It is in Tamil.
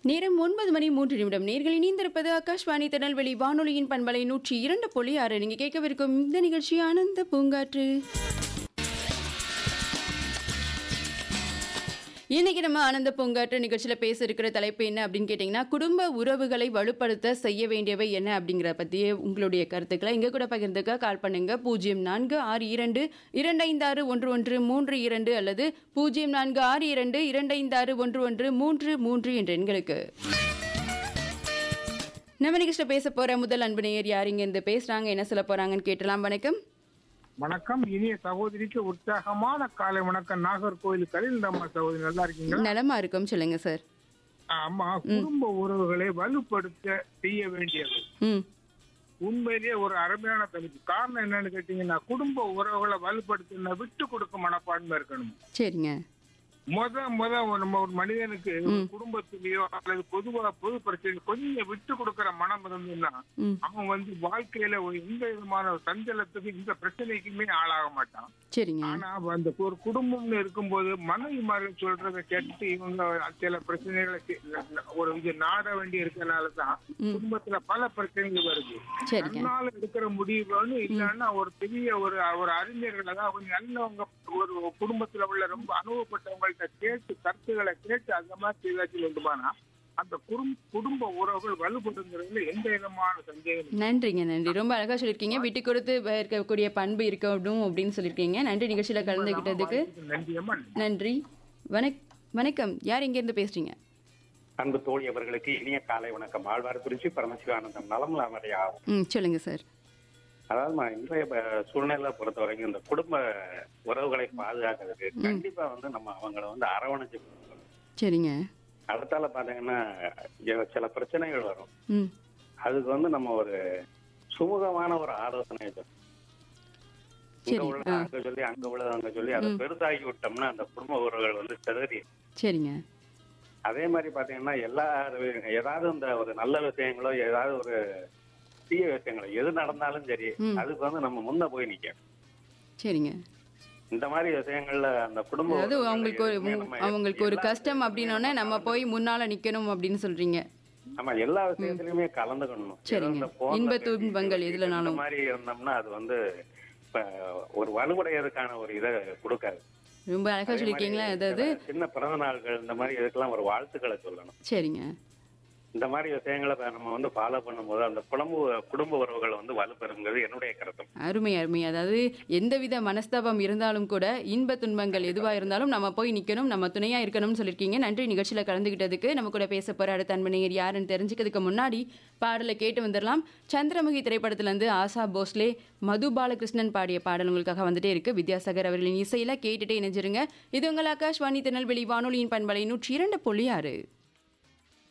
நேரம் 9:03 நேர்கள் இணைந்திருப்பது ஆகாஷ்வாணி திருநெல்வேலி வானொலியின் பண்பலை 102.6. நீங்க கேட்கவிருக்கும் இந்த நிகழ்ச்சி ஆனந்த பூங்காற்று. இன்னைக்கு நம்ம ஆனந்த பூங்காற்று நிகழ்ச்சியில பேச இருக்கிற தலைப்பு என்ன அப்படின்னு கேட்டீங்கன்னா, குடும்ப உறவுகளை வலுப்படுத்த செய்ய வேண்டியவை என்ன அப்படிங்கிற பத்தியே உங்களுடைய கருத்துக்களை எங்க கூட பகிர்ந்துக்க கால் பண்ணுங்க. 0462256113 அல்லது 0462256133 என்ற எண்களுக்கு. நம்ம நிகழ்ச்சியில பேச போற முதல் அன்பு நேயர் யார், இங்க இருந்து பேசுறாங்க, என்ன சொல்ல போறாங்கன்னு கேட்டலாம். வணக்கம். வணக்கம். இனிய சகோதரிக்கு உற்சாகமான காலை வணக்கம். நாகர்கோவில் கலிந்தம்மா சகோதரி, நல்லா இருக்கீங்களா? நலமா இருக்கும், சொல்லுங்க சார். ஆமா, குடும்ப உறவுகளை வலுப்படுத்த செய்ய வேண்டியது உண்மையிலேயே ஒரு அருமையான தலைப்பு. காரணம் என்னன்னு கேட்டீங்கன்னா, குடும்ப உறவுகளை வலுப்படுத்தின விட்டு கொடுக்க மனப்பான்மை இருக்கணும். சரிங்க. நம்ம ஒரு மனிதனுக்கு குடும்பத்திலேயோ அல்லது பொது பிரச்சனை கொஞ்சம் விட்டு கொடுக்கற மனம் இருந்ததுன்னா அவன் வாழ்க்கையில எந்த விதமான சஞ்சலத்துக்கு இந்த பிரச்சனைக்குமே ஆளாக மாட்டான். ஆனா அந்த ஒரு குடும்பம்னு இருக்கும்போது மனைவிமார்கள் சொல்றதை கேட்டு இவங்க சில பிரச்சனைகளை ஒரு நாட வேண்டி இருக்கனாலதான் குடும்பத்துல பல பிரச்சனைகள் வருது. அதனால எடுக்கிற முடிவுன்னு இல்லைன்னா ஒரு பெரிய ஒரு அறிஞர்கள், அதாவது நல்லவங்க, ஒரு குடும்பத்துல உள்ள ரொம்ப அனுபவப்பட்டவங்கள்ட்ட கேட்டு கருத்துக்களை கேட்டு அந்த மாதிரி ஏதாச்சும் உண்டுமானா அந்த குடும்ப உறவுகள் வலுப்படுங்கிறதுல எந்த விதமான சந்தேகம். நன்றிங்க, நன்றி. ரொம்ப அழகா சொல்லிருக்கீங்க. விட்டு கொடுத்து இருக்கக்கூடிய பண்பு இருக்கணும் அப்படின்னு சொல்லிருக்கீங்க. நன்றி நிகழ்ச்சியில கலந்துகிட்டதுக்கு. நன்றி. வணக்கம். யார் இங்க இருந்து பேசுறீங்க? அன்பு தோழி அவர்களுக்கு இனிய காலை வணக்கம். ஆழ்வார்குறிச்சி பரமசிவானந்தம். நலம் அமரையா. சொல்லுங்க சார். அதாவது இன்றைய சூழ்நிலை பொறுத்த வரைக்கும் இந்த குடும்ப உறவுகளை பாதுகாக்கிறதுக்கு கண்டிப்பா நம்ம அவங்களை அரவணைச்சு. சரிங்க. அடுத்தால பாத்தீங்கன்னா சில பிரச்சனைகள் வரும். அதுக்கு நம்ம ஒரு சுமூகமான ஒரு ஆலோசனை அங்க சொல்லி அங்க உள்ளது அங்க சொல்லி அதை பெருசாகி விட்டோம்னா அந்த குடும்ப உறவுகள் சிதறி. சரிங்க. அதே மாதிரி பாத்தீங்கன்னா ஏதாவது இந்த ஒரு நல்ல விஷயங்களோ ஏதாவது ஒரு தீய விஷயங்களோ எது நடந்தாலும் சரி அதுக்கு நம்ம முன்ன போய் நிக்கணும். சரிங்க. இந்த மாதிரி விஷயங்கள்ல அந்த குடும்பம் அவங்களுக்கு ஒரு கஷ்டம் அப்படின்னோடனே நம்ம போய் முன்னால நிக்கணும் அப்படின்னு சொல்றீங்க. ஆமா, எல்லா விஷயத்திலயுமே கலந்துக்கணும். சரிங்க. இன்ப துன்பங்கள் எதுலனாலும் இந்த மாதிரி இருந்தோம்னா அது ஒரு வலுவுடையதுக்கான ஒரு இதை கொடுக்காது. ரொம்ப அழகா சொல்லிருக்கீங்களா? அதாவது சின்ன பிறந்த நாள்கள் இந்த மாதிரி இதுக்கெல்லாம் ஒரு வாழ்த்துக்களை சொல்லணும். சரிங்க. இந்த மாதிரி விஷயங்களை நம்ம ஃபாலோ பண்ணும்போது அந்த குடும்ப உறவுகள் வலுப்பெறுங்கிறது என்னுடைய கருத்து. அருமை அருமை. அதாவது எந்தவித மனஸ்தாபம் இருந்தாலும் கூட இன்ப துன்பங்கள் எதுவா இருந்தாலும் நம்ம போய் நிக்கணும், நம்ம துணையா இருக்கணும்னு சொல்லிருக்கீங்க. நன்றி நிகழ்ச்சியில கலந்துகிட்டதுக்கு. நம்ம கூட பேச போற அடுத்த அன்பனையர் யாருன்னு தெரிஞ்சுக்கிறதுக்கு முன்னாடி பாடலை கேட்டு வந்துடலாம். சந்திரமுகி திரைப்படத்துல இருந்து ஆசா போஸ்லே, மது பாலகிருஷ்ணன் பாடிய பாடல் உங்களுக்காக வந்துட்டே இருக்கு. வித்யாசாகர் அவர்களின் இசையில கேட்டுட்டே இணைஞ்சிருங்க. இது உங்கள் ஆகாஷ்வாணி திருநெல்வேலி வானொலியின் பண்பலை 102.6.